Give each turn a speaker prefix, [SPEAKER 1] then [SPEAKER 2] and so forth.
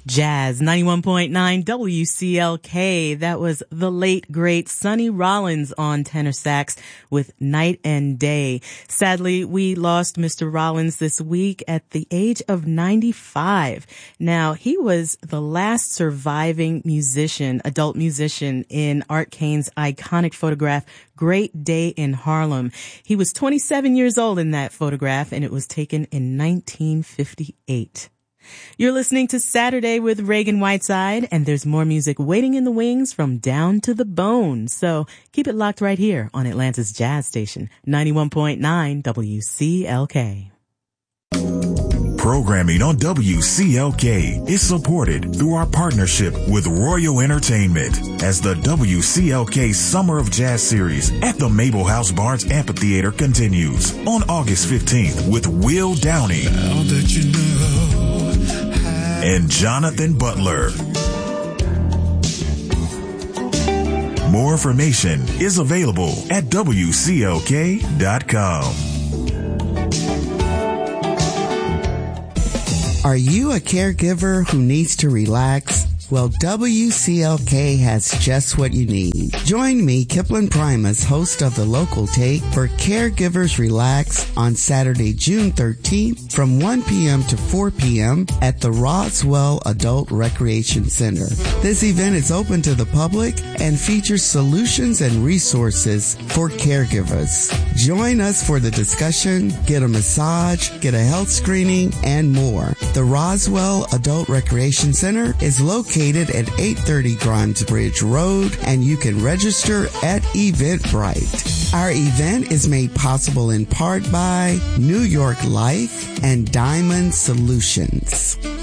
[SPEAKER 1] Jazz 91.9 WCLK. That was the late, great Sonny Rollins on tenor sax with Night and Day. Sadly, we lost Mr. Rollins this week at the age of 95. Now, he was the last surviving musician, adult musician in Art Kane's iconic photograph, Great Day in Harlem. He was 27 years old in that photograph, and it was taken in 1958. You're listening to Saturday with Reagan Whiteside, and there's more music waiting in the wings from Down to the Bone. So keep it locked right here on Atlanta's Jazz Station, 91.9 WCLK.
[SPEAKER 2] Programming on WCLK is supported through our partnership with Royal Entertainment as the WCLK Summer of Jazz Series at the Mabel House Barnes Amphitheater continues on August 15th with Will Downing and Jonathan Butler. More information is available at WCLK.com.
[SPEAKER 3] Are you a caregiver who needs to relax? Well, WCLK has just what you need. Join me, Kipling Primus, host of The Local Take, for Caregivers Relax on Saturday, June 13th from 1 p.m. to 4 p.m. at the Roswell Adult Recreation Center. This event is open to the public and features solutions and resources for caregivers. Join us for the discussion, get a massage, get a health screening, and more. The Roswell Adult Recreation Center is located at 830 Grimes Bridge Road, and you can register at Eventbrite. Our event is made possible in part by New York Life and Diamond Solutions.